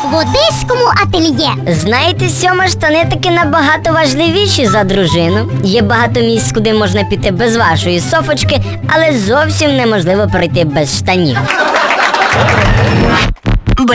в одеському ательє. Знаєте, Сьома, штани таки набагато важливіші за дружину. Є багато місць, куди можна піти без вашої Софочки, але зовсім неможливо пройти без штанів.